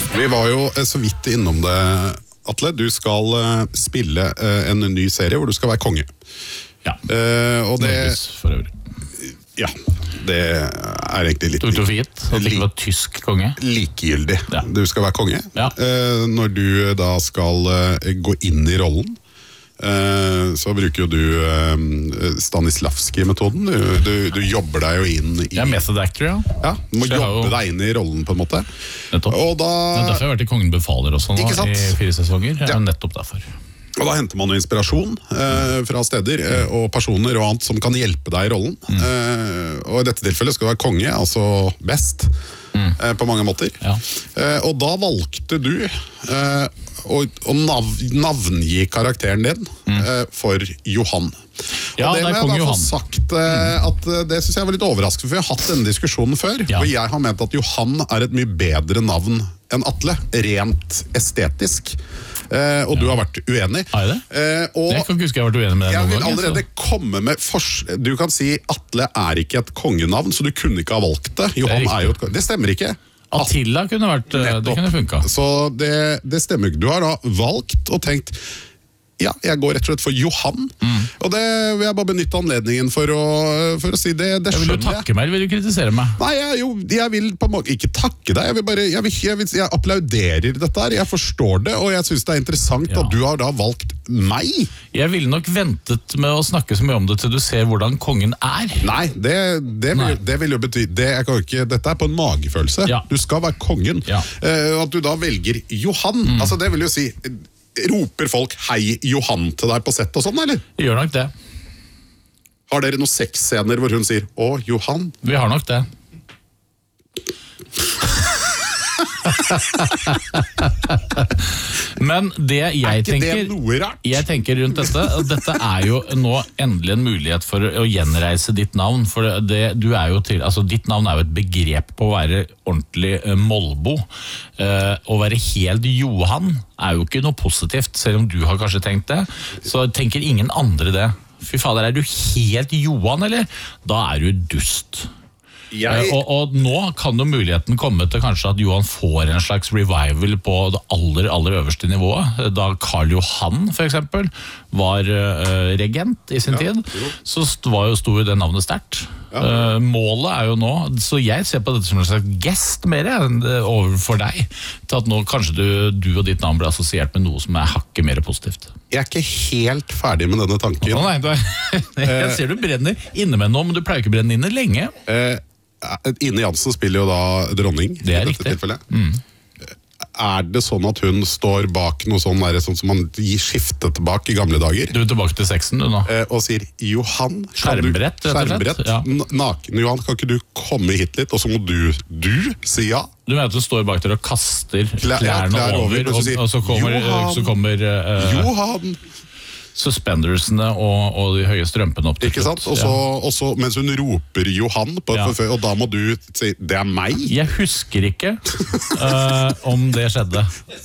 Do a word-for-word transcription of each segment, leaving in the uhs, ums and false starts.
Vi var jo så vidt innom det, Atle. Du skal uh, spille uh, en ny serie hvor du skal være konge. Ja, uh, og det, Norges for øvrig. Ja, det er egentlig litt... Du tok for gitt at det ikke var tysk konge? Likegyldig. Ja. Du skal være konge. Ja. Uh, når du da skal uh, gå inn i rollen, Uh, så bruker jo du uh, Stanislavski-metoden. Du, du, du jobber deg jo inn i... Jeg er method actor, ja. Ja, du må Så jeg har jobbe jo- deg inn i rollen på en måte. Nettopp. Og da, Det er derfor jeg har vært i Kongen befaler også nå, Ikke sant? i fire sesonger. Ja. Ja. Nettopp derfor. og da henter man jo inspirasjon uh, fra steder uh, og personer og annet som kan hjelpe deg i rollen. Mm. Uh, og i dette tilfellet skal du være konge, altså best, Mm. uh, på mange måter. Ja. Uh, og da valgte du uh, å, å nav navngi karakteren din Mm. uh, for Johan. Ja, og det det er må jeg kong da få Johan. sagt uh, at uh, det synes jeg var litt overraskende, for vi har hatt denne diskusjonen før, Ja. hvor jeg har ment at Johan er et mye bedre navn enn Atle, rent estetisk. Uh, og du har vært uenig. Har jeg det? Uh, og Jeg kan ikke huske jeg har vært uenig med deg jeg noen vil gang. allerede så- komme med fors Du kan si Atle er ikke et kongenavn, så du kunne ikke ha valgt det. Johan riktig. er jo et konge. Det stemmer ikke. Attila kunne vært, eh, det Nettopp. kunne funka. Så det, det stemmer ikke. Du har da valgt og tenkt ja, jeg går rett og slett for Johan. Mm. Og det vil jeg bare benytte anledningen for å, for å si det. Det Vil du skjønner jeg. takke meg, eller vil du kritisere meg? Nei, jeg, jo, jeg vil på en måte ikke takke deg. Jeg vil bare, jeg, vil, jeg, vil, jeg applauderer dette her. Jeg forstår det, og jeg synes det er interessant Ja. at du har da valgt meg. Jeg ville nok ventet med å snakke så mye om det til du ser hvordan kongen er. Nei, det, det, Nei. vil, det vil jo bety det, jeg kan jo ikke, dette er på en magefølelse. Ja. Du skal være kongen. Ja. Eh, at du da velger Johan. Altså, det vil jo si roper folk hei Johan til deg på sett og sånn, eller? Gjør nok det. Har dere noen sexscener hvor hun sier å, Johan? Vi har nok det. Men det jeg Er ikke tenker det noe rart? Jeg tenker rundt dette og Dette er jo nå endelig en mulighet for å gjenreise ditt navn. For det, du er jo til, altså ditt navn er jo et begrep på å være ordentlig eh, Molbo. Eh, å være helt Johan er jo ikke noe positivt, selv om du har kanskje tenkt det. Så tenker ingen andre det. Fy fader, er du helt Johan, eller? Da er du dust. Jeg, Eh, og, og nå kan jo muligheten komme til kanskje at Johan får en slags revival på det aller, aller øverste nivået. Da Karl Johan for eksempel var uh, regent i sin Ja, tid, jo. så st- var jo sto jo det navnet sterkt. Ja. Eh, målet er jo nå, så jeg ser på dette som en slags gest mer enn det overfor deg, til at nå kanskje du, du og ditt navn blir assosiert med noe som er hakket mer positivt. jeg er ikke helt ferdig med denne tanken. Å nei, du er, jeg ser du brenner inne med noe, men du pleier ikke å brenne inne lenge. Eh, Ine Jansen spiller jo da dronning Det er i dette riktig. tilfellet. Er det sånn at hun står bak noe sånn, der, sånn som man gir skiftet bak i gamle dager? Du er tilbake til sexen du nå. Eh, og sier Johan, kan Skjermbrett, du, rett og slett, skjermbrett, ja. n- naken Johan, kan ikke du komme hit litt? Og så må du, du si ja. Du mener at du står bak der og kaster Klær- ja, klærne klær over, over, og så og, sier, og så kommer, Johan. så kommer eh, Johan, suspendersene og, og de høye strømpene opp til ikke sant? Og så, og så, mens hun roper Johan, på, Ja. for, og da må du si, det er meg. Ja. Jeg husker ikke eh, om det skjedde.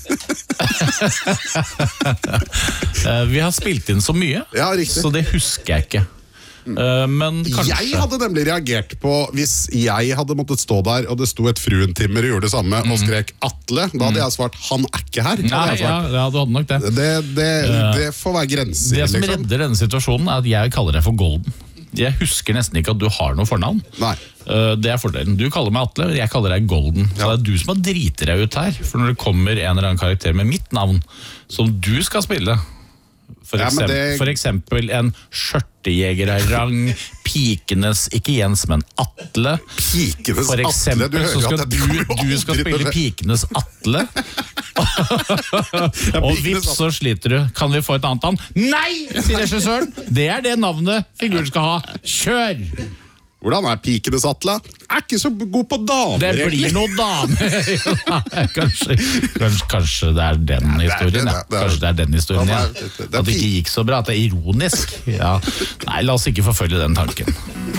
Eh, vi har spilt inn så mye, Ja, riktig. så det husker jeg ikke. Eh, men kanskje Jeg hadde nemlig reagert på hvis jeg hadde måttet stå der og det sto et fruentimmer og gjorde det samme og skrek Atle, da hadde jeg svart han er ikke her. hadde Mm. Nei, jeg ja, svart. ja, du hadde nok det. Det, det, det får være grenser, Det som liksom. redder denne situasjonen er at jeg kaller deg for Golden. Jeg husker nesten ikke at du har noe fornavn. Nei. Uh, Det er fordelen. Du kaller meg Atle, jeg kaller deg Golden. Så Ja. det er du som har driter deg ut her. For når det kommer en eller annen karakter med mitt navn, som du skal spille, for, Ja, men eksempel, det- for eksempel en skjørtejeger av rang, pikenes, ikke Jens, men Atle. Pikenes For eksempel, Atle, du hører så skal at dette du, kommer jo du skal aldri til å spille skje. pikenes Atle. Og Pikenes vips, så sliter du. Kan vi få et annet navn? Nei, sier regissøren. Det er det navnet figuren skal ha. Kjør! Hvordan er Pikenes Atle? Er ikke så god på damer, Det blir noen damer. kanskje, kanskje, kanskje det er den det er historien. det, Ja. det er- Kanskje det er den historien, ja. det er- det er At det fint. ikke gikk så bra, at det er ironisk. Ja. Nei, la oss ikke forfølge den tanken.